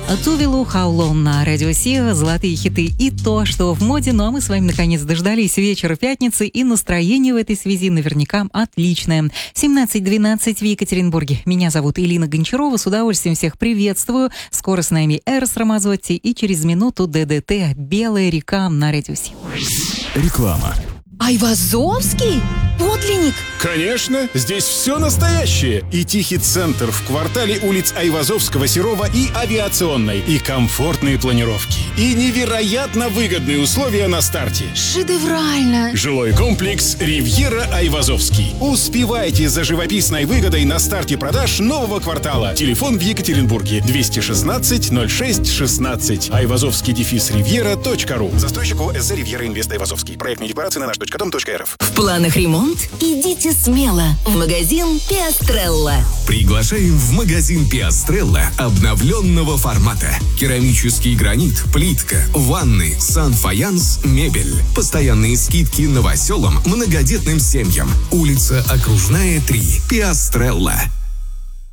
Тувелу Хаулон на Радио Си, золотые хиты и то, что в моде. Ну а мы с вами наконец дождались вечера пятницы, и настроение в этой связи наверняка отличное. 17:12 в Екатеринбурге. Меня зовут Элина Гончарова. С удовольствием всех приветствую. Скоро с нами Эрос Рамазотти, и через минуту ДДТ «Белая река» на Радио Си. Реклама. Айвазовский? Подлинник? Конечно, здесь все настоящее. И тихий центр в квартале улиц Айвазовского, Серова и Авиационной. И комфортные планировки. И невероятно выгодные условия на старте. Шедеврально! Жилой комплекс «Ривьера Айвазовский». Успевайте за живописной выгодой на старте продаж нового квартала. Телефон в Екатеринбурге 216 06 16. Айвазовский-ривьера.ру. Застройщик ОСЗ «Ривьера Инвест Айвазовский». Проектные декларации на наш.дом.рф. В планах ремонт? Идите смело в магазин Пиастрелла. Приглашаем в магазин Пиастрелла обновленного формата. Керамический гранит, плитка, ванны, санфаянс, мебель. Постоянные скидки новоселам, многодетным семьям. Улица Окружная, 3. Пиастрелла.